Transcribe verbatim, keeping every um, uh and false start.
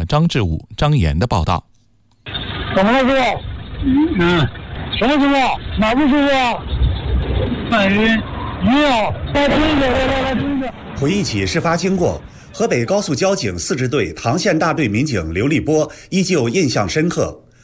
张志武、张岩的报道。 怎么了，师傅？ 嗯， 什么情况？哪不舒服啊？ 犯晕。 晕啊！来听一下，来来听一下。 回忆起事发经过，河北高速交警四支队唐县大队民警刘立波依旧印象深刻。